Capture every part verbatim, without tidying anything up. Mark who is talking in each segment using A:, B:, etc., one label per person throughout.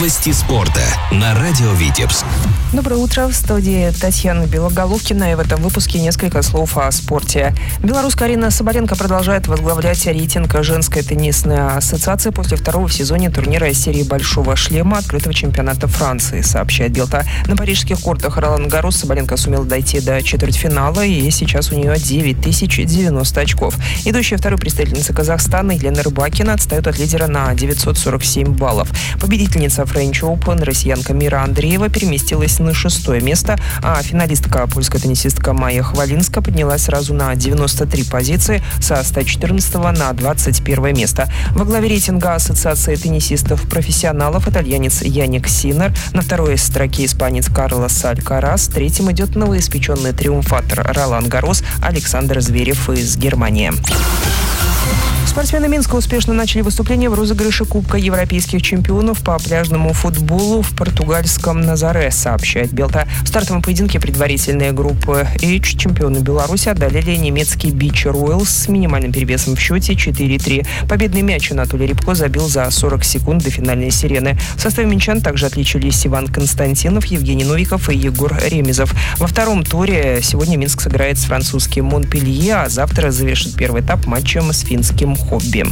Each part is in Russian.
A: Новости спорта на радио Витебск.
B: Доброе утро. В студии Татьяна Белоголовкина. И в этом выпуске несколько слов о спорте. Белорусская Арина Соболенко продолжает возглавлять рейтинг женской теннисной ассоциации после второго в сезоне турнира из серии «Большого шлема» открытого чемпионата Франции, сообщает Белта. На парижских кортах Ролан Гаррос Соболенко сумела дойти до четвертьфинала, и сейчас у нее девять тысяч девяносто очков. Идущая второй представительница Казахстана Елена Рыбакина отстает от лидера на девятьсот сорок семь баллов. Победительница French Open, россиянка Мира Андреева, переместилась на шестое место, а финалистка, польская теннисистка Майя Хвалинска, поднялась сразу на девяносто три позиции со ста четырнадцатого на двадцать первое место. Во главе рейтинга Ассоциации теннисистов-профессионалов итальянец Яник Синнер, на второй строке испанец Карлос Алькарас, третьим идет новоиспеченный триумфатор Ролан Гаррос Александр Зверев из Германии. Спортсмены Минска успешно начали выступление в розыгрыше Кубка европейских чемпионов по пляжному футболу в португальском Назаре, сообщает Белта. В стартовом поединке предварительные группы H чемпионы Беларуси одолели немецкий Бич Роялс с минимальным перевесом в счете четыре три. Победный мяч Анатолий Рябко забил за сорок секунд до финальной сирены. В составе минчан также отличились Иван Константинов, Евгений Новиков и Егор Ремезов. Во втором туре сегодня Минск сыграет с французским Монпелье, а завтра завершит первый этап матчем с финским Хобби.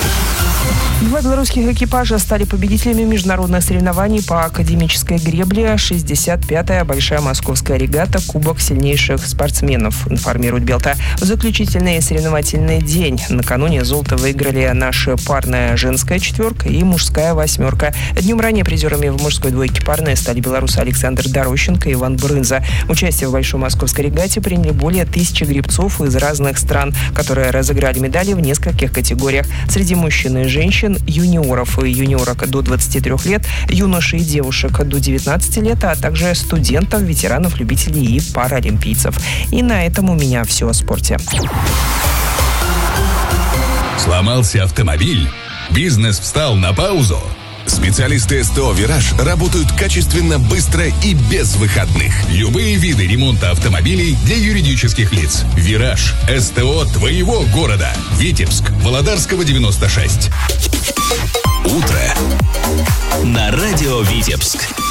B: Два белорусских экипажа стали победителями международных соревнований по академической гребле. шестьдесят пятая большая московская регата «Кубок сильнейших спортсменов», информирует Белта. В заключительный соревновательный день накануне золото выиграли наша парная женская четверка и мужская восьмерка. Днем ранее призерами в мужской двойке парной стали белорусы Александр Дорощенко и Иван Брынза. Участие в большой московской регате приняли более тысячи гребцов из разных стран, которые разыграли медали в нескольких категориях. Среди мужчин и женщин, юниоров и юниорок до двадцати трёх лет, юношей и девушек до девятнадцати лет, а также студентов, ветеранов, любителей и паралимпийцев. И на этом у меня все о спорте.
A: Сломался автомобиль? Бизнес встал на паузу? Специалисты СТО «Вираж» работают качественно, быстро и без выходных. Любые виды ремонта автомобилей для юридических лиц. «Вираж» – СТО твоего города. Витебск, Володарского, девяносто шесть. Утро на радио Витебск.